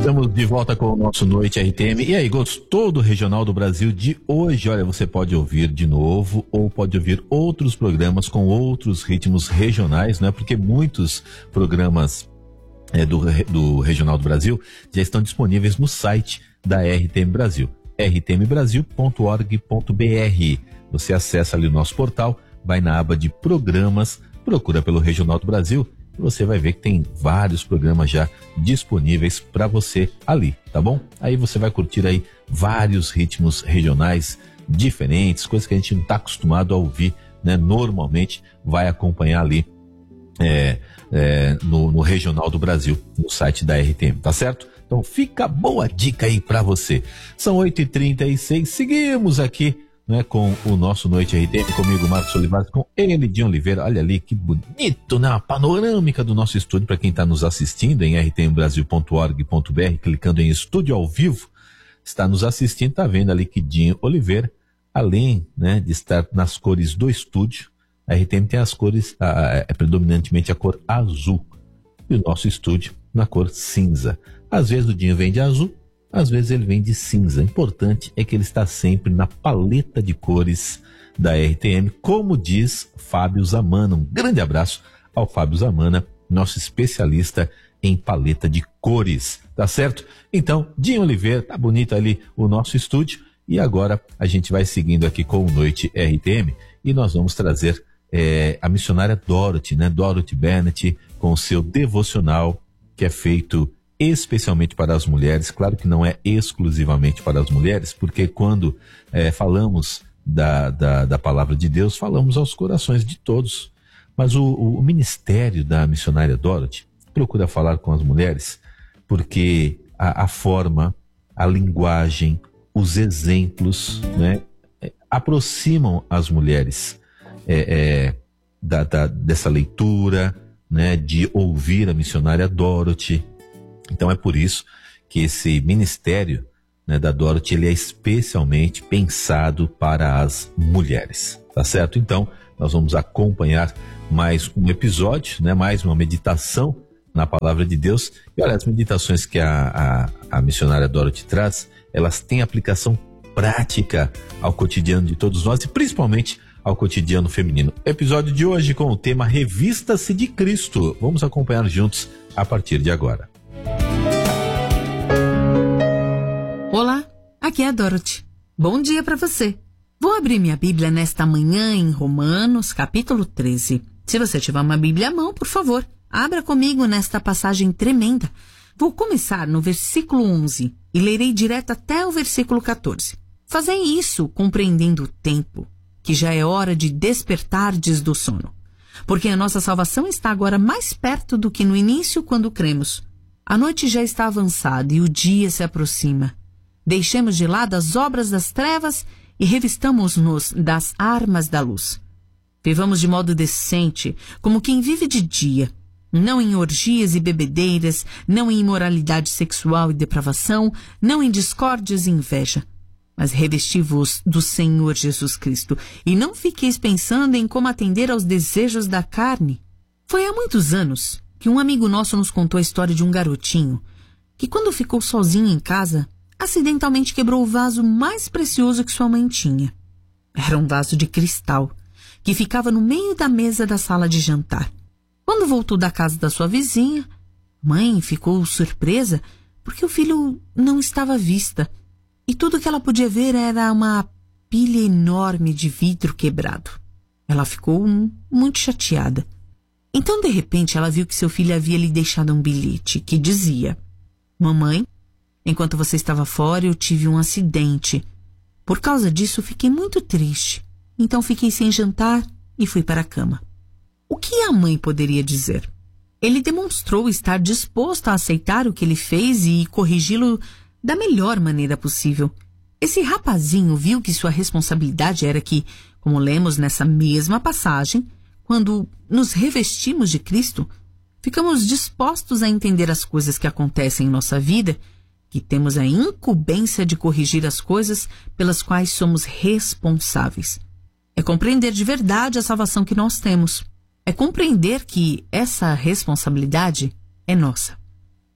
Estamos de volta com o nosso Noite RTM. E aí, gostou do Regional do Brasil de hoje? Olha, você pode ouvir de novo ou pode ouvir outros programas com outros ritmos regionais, né? Porque muitos programas do Regional do Brasil já estão disponíveis no site da RTM Brasil, rtmbrasil.org.br. Você acessa ali o nosso portal, vai na aba de programas, procura pelo Regional do Brasil e você vai ver que tem vários programas já disponíveis para você ali, tá bom? Aí você vai curtir aí vários ritmos regionais diferentes, coisas que a gente não está acostumado a ouvir, né? Normalmente vai acompanhar ali no Regional do Brasil, no site da RTM, tá certo? Então fica boa dica aí para você. São 8h36, seguimos aqui, né, com o nosso Noite RTM, comigo Marcos Olivares, com ele, Dinho Oliveira. Olha ali que bonito, né? A panorâmica do nosso estúdio para quem está nos assistindo em rtmbrasil.org.br, clicando em estúdio ao vivo, está nos assistindo, está vendo ali que Dinho Oliveira, além, né, de estar nas cores do estúdio, a RTM tem as cores, predominantemente a cor azul, e o nosso estúdio na cor cinza. Às vezes o Dinho vem de azul, às vezes ele vem de cinza. O importante é que ele está sempre na paleta de cores da RTM, como diz Fábio Zamana. Um grande abraço ao Fábio Zamana, nosso especialista em paleta de cores, tá certo? Então, Dinho Oliveira, tá bonito ali o nosso estúdio, e agora a gente vai seguindo aqui com o Noite RTM, e nós vamos trazer a missionária Dorothy, né? Dorothy Bennett, com o seu devocional, que é feito especialmente para as mulheres. Claro que não é exclusivamente para as mulheres, porque quando falamos da palavra de Deus, falamos aos corações de todos. Mas o ministério da missionária Dorothy procura falar com as mulheres, porque a forma, a linguagem, os exemplos, né, aproximam as mulheres dessa leitura, né, de ouvir a missionária Dorothy. Então é por isso que esse ministério, né, da Dorothy, ele é especialmente pensado para as mulheres, tá certo? Então nós vamos acompanhar mais um episódio, né, mais uma meditação na palavra de Deus. E olha, as meditações que a missionária Dorothy traz, elas têm aplicação prática ao cotidiano de todos nós e principalmente ao cotidiano feminino. Episódio de hoje com o tema Revista-se de Cristo. Vamos acompanhar juntos a partir de agora. Olá, aqui é a Dorothy. Bom dia para você. Vou abrir minha Bíblia nesta manhã em Romanos, capítulo 13. Se você tiver uma Bíblia à mão, por favor, abra comigo nesta passagem tremenda. Vou começar no versículo 11 e lerei direto até o versículo 14. Fazei isso compreendendo o tempo, que já é hora de despertardes do sono. Porque a nossa salvação está agora mais perto do que no início quando cremos. A noite já está avançada e o dia se aproxima. Deixemos de lado as obras das trevas e revistamos-nos das armas da luz. Vivamos de modo decente, como quem vive de dia, não em orgias e bebedeiras, não em imoralidade sexual e depravação, não em discórdias e inveja. Mas revesti-vos do Senhor Jesus Cristo, e não fiqueis pensando em como atender aos desejos da carne. Foi há muitos anos que um amigo nosso nos contou a história de um garotinho que, quando ficou sozinho em casa, acidentalmente quebrou o vaso mais precioso que sua mãe tinha. Era um vaso de cristal, que ficava no meio da mesa da sala de jantar. Quando voltou da casa da sua vizinha, mãe ficou surpresa porque o filho não estava à vista. E tudo que ela podia ver era uma pilha enorme de vidro quebrado. Ela ficou muito chateada. Então, de repente, ela viu que seu filho havia lhe deixado um bilhete que dizia: Mamãe, enquanto você estava fora, eu tive um acidente. Por causa disso, fiquei muito triste. Então, fiquei sem jantar e fui para a cama. O que a mãe poderia dizer? Ele demonstrou estar disposto a aceitar o que ele fez e corrigi-lo da melhor maneira possível. Esse rapazinho viu que sua responsabilidade era que, como lemos nessa mesma passagem, quando nos revestimos de Cristo, ficamos dispostos a entender as coisas que acontecem em nossa vida, que temos a incumbência de corrigir as coisas pelas quais somos responsáveis. É compreender de verdade a salvação que nós temos. É compreender que essa responsabilidade é nossa.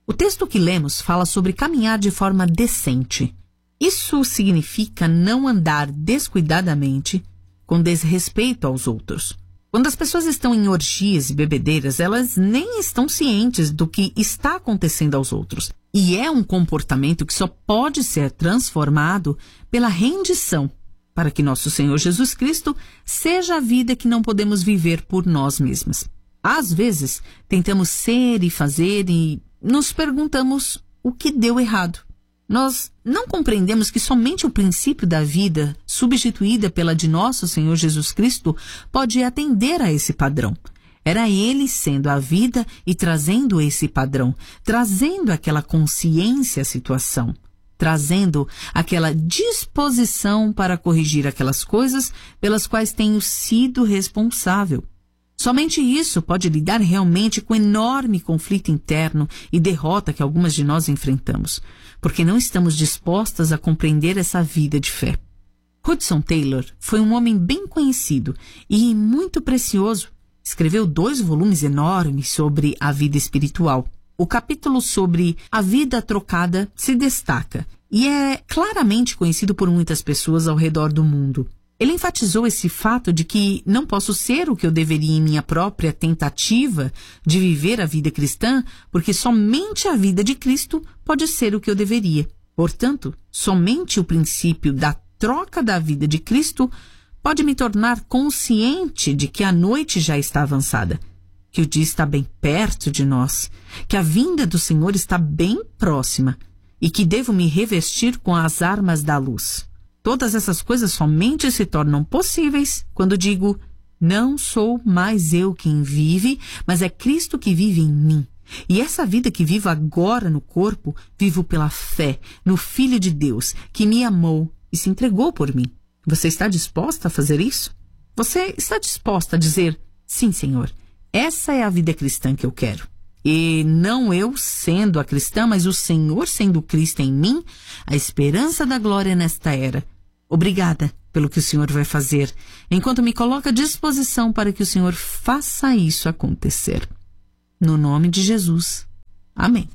O texto que lemos fala sobre caminhar de forma decente. Isso significa não andar descuidadamente, com desrespeito aos outros. Quando as pessoas estão em orgias e bebedeiras, elas nem estão cientes do que está acontecendo aos outros. E é um comportamento que só pode ser transformado pela rendição, para que nosso Senhor Jesus Cristo seja a vida que não podemos viver por nós mesmas. Às vezes, tentamos ser e fazer e nos perguntamos o que deu errado. Nós não compreendemos que somente o princípio da vida, substituída pela de nosso Senhor Jesus Cristo, pode atender a esse padrão. Era Ele sendo a vida e trazendo esse padrão, trazendo aquela consciência à situação, trazendo aquela disposição para corrigir aquelas coisas pelas quais tenho sido responsável. Somente isso pode lidar realmente com o enorme conflito interno e derrota que algumas de nós enfrentamos, porque não estamos dispostas a compreender essa vida de fé. Hudson Taylor foi um homem bem conhecido e muito precioso. Escreveu 2 volumes enormes sobre a vida espiritual. O capítulo sobre a vida trocada se destaca e é claramente conhecido por muitas pessoas ao redor do mundo. Ele enfatizou esse fato de que não posso ser o que eu deveria em minha própria tentativa de viver a vida cristã, porque somente a vida de Cristo pode ser o que eu deveria. Portanto, somente o princípio da troca da vida de Cristo pode me tornar consciente de que a noite já está avançada, que o dia está bem perto de nós, que a vinda do Senhor está bem próxima e que devo me revestir com as armas da luz. Todas essas coisas somente se tornam possíveis quando digo, não sou mais eu quem vive, mas é Cristo que vive em mim. E essa vida que vivo agora no corpo, vivo pela fé no Filho de Deus, que me amou e se entregou por mim. Você está disposta a fazer isso? Você está disposta a dizer, sim, Senhor, essa é a vida cristã que eu quero. E não eu sendo a cristã, mas o Senhor sendo Cristo em mim, a esperança da glória nesta era. Obrigada pelo que o Senhor vai fazer, enquanto me coloca à disposição para que o Senhor faça isso acontecer. No nome de Jesus. Amém.